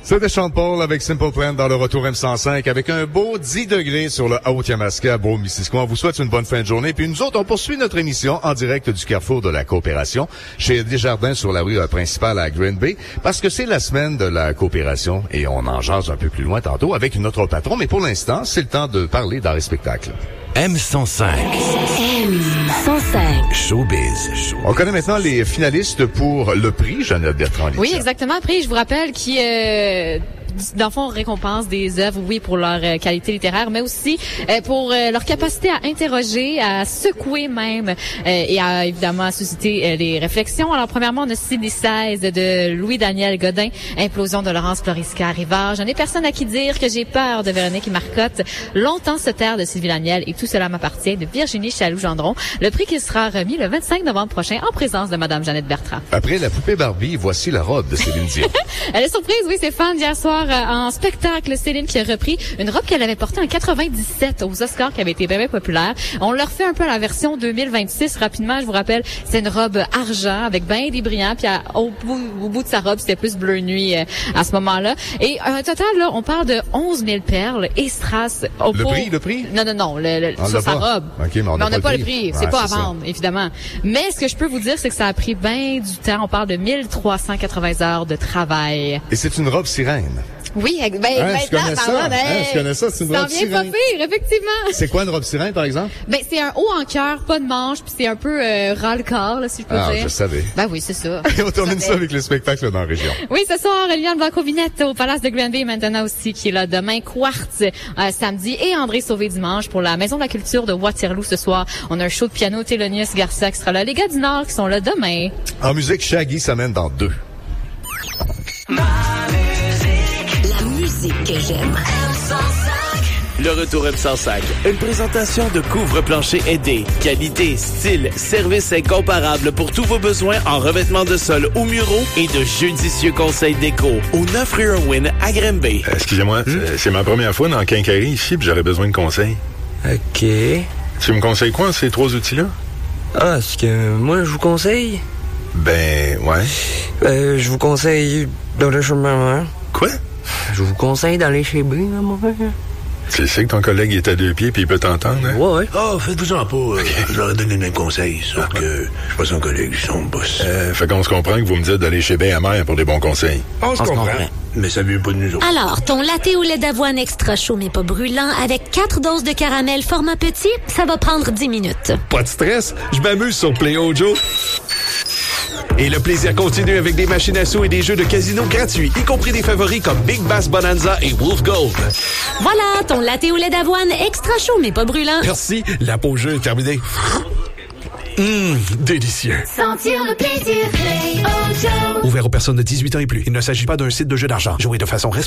C'était Sean Paul avec Simple Plan dans le retour M105 avec un beau 10 degrés sur le Haut-Yamaska, Beau-Missisquoi. On vous souhaite une bonne fin de journée. Puis nous autres, on poursuit notre émission en direct du Carrefour de la Coopération chez Desjardins sur la rue principale à Green Bay parce que c'est la semaine de la coopération et on en jase un peu plus loin tantôt avec notre patron. Mais pour l'instant, c'est le temps de parler d'art et spectacle. M105. M105. Showbiz. On connaît maintenant les finalistes pour le prix Jeannette Bertrand. Oui, exactement. Prix, je vous rappelle, qui dans le fond, récompense des œuvres, oui, pour leur qualité littéraire, mais aussi pour leur capacité à interroger, à secouer même, et à, évidemment, susciter les réflexions. Alors, premièrement, on a Sydney 16 de Louis-Daniel Godin, Implosion de Laurence Florisca-Rivard. Je n'ai personne à qui dire que j'ai peur de Véronique Marcotte, Longtemps se taire de Sylvie Laniel et Tout cela m'appartient de Virginie Chaloux-Gendron. Le prix qui sera remis le 25 novembre prochain en présence de Madame Jeannette Bertrand. Après la poupée Barbie, voici la robe de Céline Dion. Elle est surprise, oui, ses fans d'hier soir en spectacle. Céline qui a repris une robe qu'elle avait portée en 97 aux Oscars qui avait été bien populaire. On l'a refait un peu à la version 2026 rapidement. Je vous rappelle, c'est une robe argent avec bien des brillants. Puis au bout de sa robe, c'était plus bleu nuit à ce moment-là. Et un total, là, on parle de 11 000 perles et strass. Le prix? Non, sur sa robe. Okay, mais on n'a pas le prix. C'est pas à vendre, évidemment. Mais ce que je peux vous dire, c'est que ça a pris bien du temps. On parle de 1380 heures de travail. Et c'est une robe sirène. Oui, je connais ça. Je connais ça, c'est une robe sirène. Ça vient pas pire, effectivement. C'est quoi une robe sirène, par exemple? C'est un haut en cœur, pas de manche, puis c'est un peu ras le corps, là, si je peux dire. Je savais. Oui, c'est ça. Et on termine ça avec le spectacle dans la région. Oui, ce soir, Liliane Blanco-Vinette au Palace de Green Bay maintenant aussi, qui est là demain, Quartz samedi, et André Sauvé dimanche pour la Maison de la Culture de Waterloo ce soir. On a un show de piano, Thelonious Garcia qui sera là. Les gars du Nord qui sont là demain. En musique, Shaggy s'amène dans 2. Que j'aime. Le retour M105. Une présentation de Couvre-plancher aidé. Qualité, style, service incomparable pour tous vos besoins en revêtement de sol ou muraux et de judicieux conseils déco. Au 9 rue Irwin à Green Bay. Excusez-moi, c'est ma première fois dans le Quincaillerie ici puis j'aurais besoin de conseils. OK. Tu me conseilles quoi, ces 3 outils-là? Ah, ce que moi, je vous conseille? Ben, ouais. Je vous conseille d'aller chez maman. Quoi? Je vous conseille d'aller chez B, maman. Tu sais que ton collègue est à 2 pieds puis il peut t'entendre, hein? Ouais. Oh, faites-vous-en pas. Okay. Je leur ai donné le même conseil, sauf que je suis pas son collègue, je suis son boss. Fait qu'on se comprend que vous me dites d'aller chez Bay à Mère pour des bons conseils. On se comprend. Mais ça vient pas de nous autres. Alors, ton latte au lait d'avoine extra chaud mais pas brûlant avec 4 doses de caramel format petit, ça va prendre 10 minutes. Pas de stress, je m'amuse sur Play Ojo. Et le plaisir continue avec des machines à sous et des jeux de casino gratuits, y compris des favoris comme Big Bass Bonanza et Wolf Gold. Voilà, ton latte au lait d'avoine extra chaud mais pas brûlant. Merci, la pause jeu est terminée. Délicieux. Sentir le plaisir, Play Ojo. Ouvert aux personnes de 18 ans et plus. Il ne s'agit pas d'un site de jeu d'argent. Jouez de façon responsable.